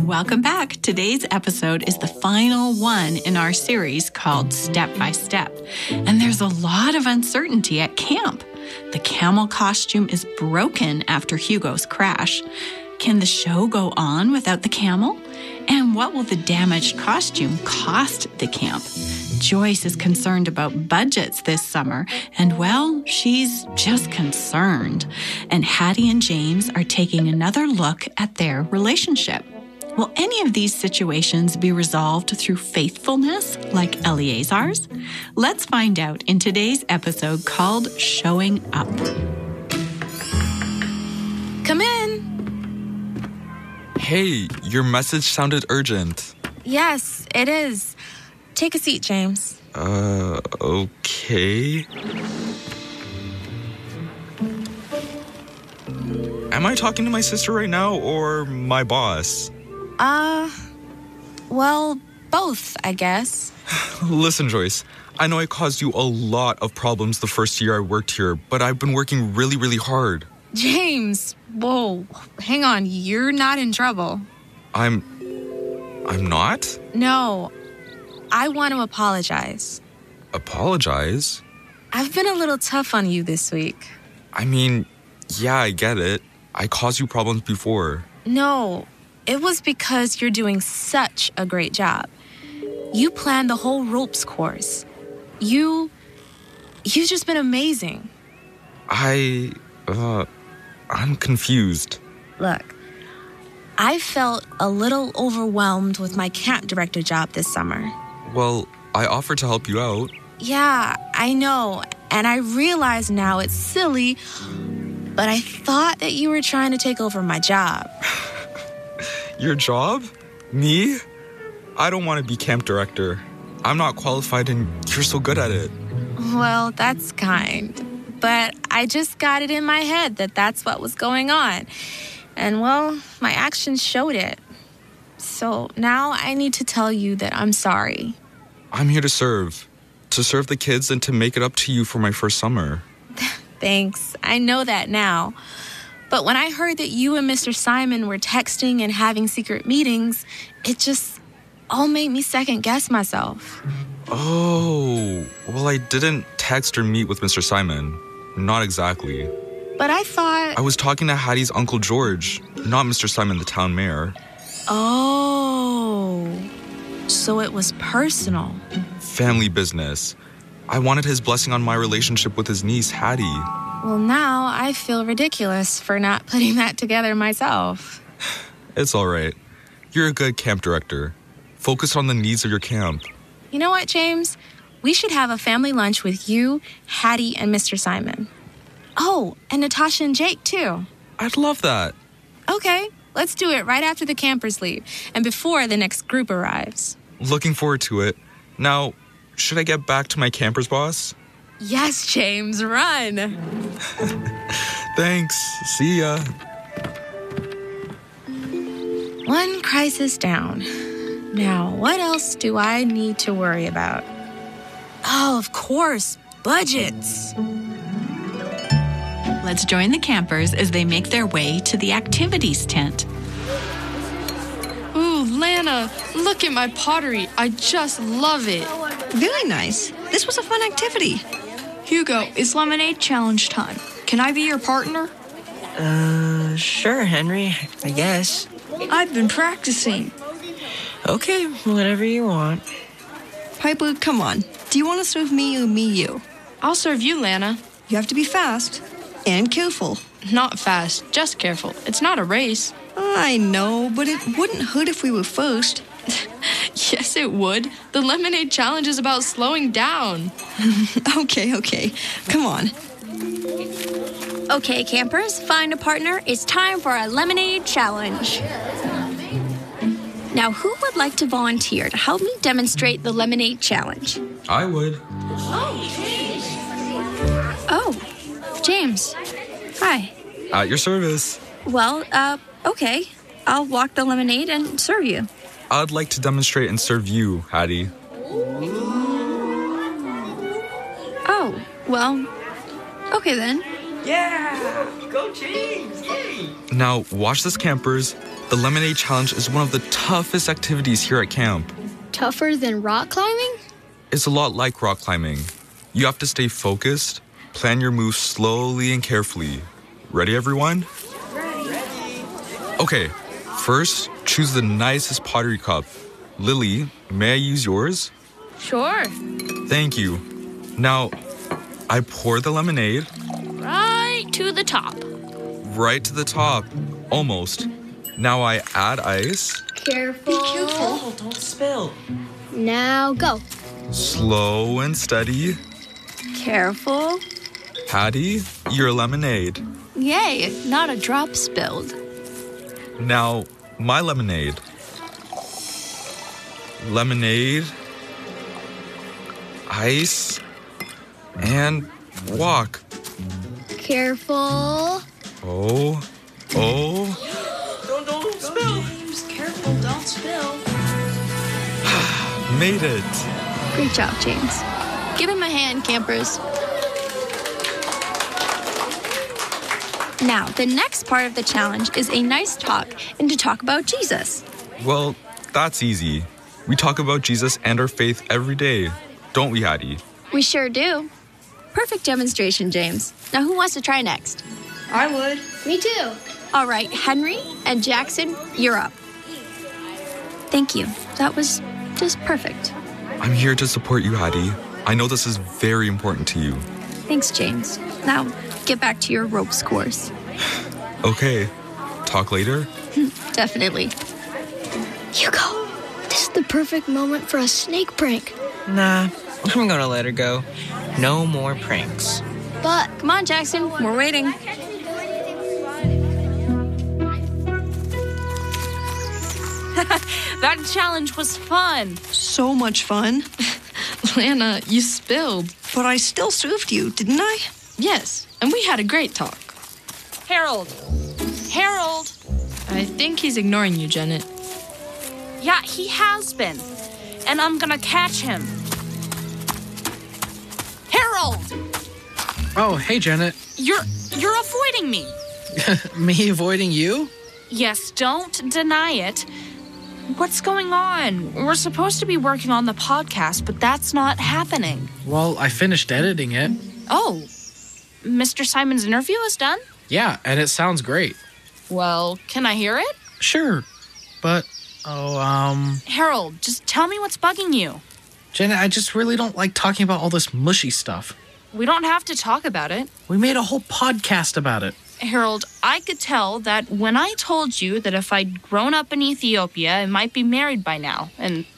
Welcome back. Today's episode is the final one in our series called Step by Step. And there's a lot of uncertainty at camp. The camel costume is broken after Hugo's crash. Can the show go on without the camel? And what will the damaged costume cost the camp? Joyce is concerned about budgets this summer, and well, she's just concerned. And Hattie and James are taking another look at their relationship. Will any of these situations be resolved through faithfulness like Eleazar's? Let's find out in today's episode called Showing Up. Come in. Hey, your message sounded urgent. Yes, it is. Take a seat, James. Okay. Am I talking to my sister right now or my boss? Well, both, I guess. Listen, Joyce, I know I caused you a lot of problems the first year I worked here, but I've been working really, really hard. James, whoa, hang on, you're not in trouble. I'm not? No, I want to apologize. Apologize? I've been a little tough on you this week. I mean, yeah, I get it. I caused you problems before. No, it was because you're doing such a great job. You planned the whole ropes course. You've just been amazing. I'm confused. Look, I felt a little overwhelmed with my camp director job this summer. Well, I offered to help you out. Yeah, I know, and I realize now it's silly, but I thought that you were trying to take over my job. Your job? Me? I don't want to be camp director. I'm not qualified and you're so good at it. Well, that's kind. But I just got it in my head that that's what was going on. And, well, my actions showed it. So now I need to tell you that I'm sorry. I'm here to serve the kids and to make it up to you for my first summer. Thanks. I know that now. But when I heard that you and Mr. Simon were texting and having secret meetings, it just all made me second guess myself. Oh, well, I didn't text or meet with Mr. Simon. Not exactly. But I thought... I was talking to Hattie's Uncle George, not Mr. Simon, the town mayor. Oh, so it was personal. Family business. I wanted his blessing on my relationship with his niece, Hattie. Well, now I feel ridiculous for not putting that together myself. It's all right. You're a good camp director. Focus on the needs of your camp. You know what, James? We should have a family lunch with you, Hattie, and Mr. Simon. Oh, and Natasha and Jake, too. I'd love that. Okay, let's do it right after the campers leave and before the next group arrives. Looking forward to it. Now, should I get back to my camper's boss? Yes, James, run. Thanks. See ya. One crisis down. Now, what else do I need to worry about? Oh, of course, budgets. Let's join the campers as they make their way to the activities tent. Ooh, Lana, look at my pottery. I just love it. Very nice. This was a fun activity. Hugo, it's lemonade challenge time. Can I be your partner? Sure, Henry, I guess. I've been practicing. Okay, whatever you want. Piper, come on. Do you want to serve me or me you? I'll serve you, Lana. You have to be fast and careful. Not fast, just careful. It's not a race. I know, but it wouldn't hurt if we were first. Yes, it would. The lemonade challenge is about slowing down. Okay. Come on. Okay, campers, find a partner. It's time for a lemonade challenge. Now, who would like to volunteer to help me demonstrate the lemonade challenge? I would. Oh, James. Hi. At your service. Well, okay. I'll walk the lemonade and serve you. I'd like to demonstrate and serve you, Hattie. Oh, well, okay then. Yeah! Go James! Yay! Now, watch this, campers. The Lemonade Challenge is one of the toughest activities here at camp. Tougher than rock climbing? It's a lot like rock climbing. You have to stay focused, plan your moves slowly and carefully. Ready, everyone? Ready. Okay, first, choose the nicest pottery cup. Lily, may I use yours? Sure. Thank you. Now, I pour the lemonade. Right to the top. Right to the top. Almost. Now I add ice. Careful. Oh, don't spill. Now go. Slow and steady. Careful. Hattie, your lemonade. Yay, not a drop spilled. Now, my lemonade. Lemonade, ice, and walk. Careful. Oh. Don't spill. James, careful, don't spill. Made it. Great job, James. Give him a hand, campers. Now, the next part of the challenge is a nice talk and to talk about Jesus. Well, that's easy. We talk about Jesus and our faith every day, don't we, Hattie? We sure do. Perfect demonstration, James. Now, who wants to try next? I would. Me too. All right, Henry and Jackson, you're up. Thank you. That was just perfect. I'm here to support you, Hattie. I know this is very important to you. Thanks, James. Now, get back to your ropes course. Okay. Talk later? Definitely. Hugo, this is the perfect moment for a snake prank. Nah, I'm gonna let her go. No more pranks. But Come on, Jackson. We're waiting. That challenge was fun. So much fun. Lana, you spilled. But I still served you, didn't I? Yes, and we had a great talk. Harold. I think he's ignoring you, Janet. Yeah, he has been. And I'm gonna catch him. Harold! Oh, hey, Janet. You're avoiding me. Me avoiding you? Yes, don't deny it. What's going on? We're supposed to be working on the podcast, but that's not happening. Well, I finished editing it. Oh, Mr. Simon's interview is done? Yeah, and it sounds great. Well, can I hear it? Sure. But, Harold, just tell me what's bugging you. Janet, I just really don't like talking about all this mushy stuff. We don't have to talk about it. We made a whole podcast about it. Harold, I could tell that when I told you that if I'd grown up in Ethiopia, I might be married by now, and